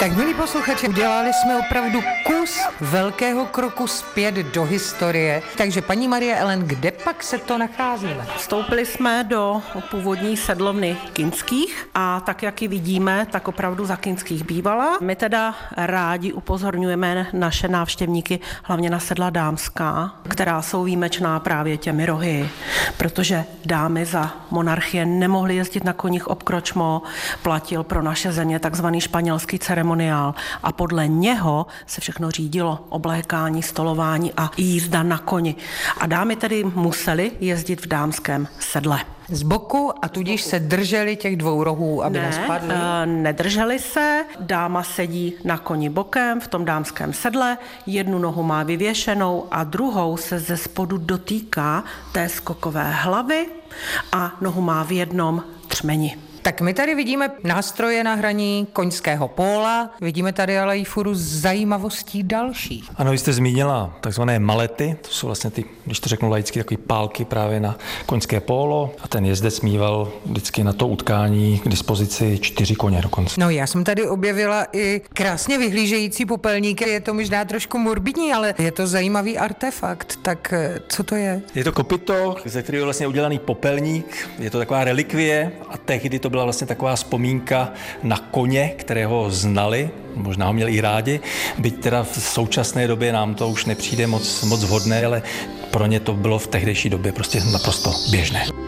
Tak milí posluchači, udělali jsme opravdu kus velkého kroku zpět do historie. Takže paní Marie Ellen, kde pak se to nacházíme? Vstoupili jsme do původní sedlovny Kinských a tak, jak ji vidíme, tak opravdu za Kinských bývala. My teda rádi upozorňujeme naše návštěvníky hlavně na sedla dámská, která jsou výjimečná právě těmi rohy, protože dámy za monarchie nemohly jezdit na koních obkročmo, platil pro naše země takzvaný španělský ceremoniál a podle něho se všechno řídilo, oblékání, stolování a jízda na koni. A dámy tedy musely jezdit v dámském sedle. Z boku a tudíž se drželi těch dvou rohů, aby nespadly? Nedrželi se. Dáma sedí na koni bokem v tom dámském sedle, jednu nohu má vyvěšenou a druhou se ze spodu dotýká té skokové hlavy a nohu má v jednom třmeni. Tak my tady vidíme nástroje na hraní koňského póla, vidíme tady ale i furu zajímavostí dalších. Ano, vy jste zmínila takzvané malety, to jsou vlastně ty, když to řeknu laicky, takové pálky právě na koňské pólo a ten jezdec mýval vždycky na to utkání k dispozici 4 koně dokonce. No já jsem tady objevila i krásně vyhlížející popelníky, je to možná trošku morbidní, ale je to zajímavý artefakt, tak co to je? Je to kopyto, ze kterého je vlastně udělaný popelník, je to taková relikvie a tehdy to byla vlastně taková vzpomínka na koně, kterého znali, možná ho měli i rádi, byť teda v současné době nám to už nepřijde moc vhodné, ale pro ně to bylo v tehdejší době prostě naprosto běžné.